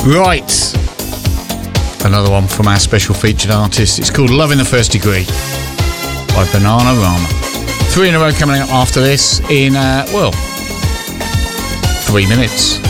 Right. Another one from our special featured artist. It's called Love in the First Degree by Bananarama. 3 in a row coming up after this in, 3 minutes.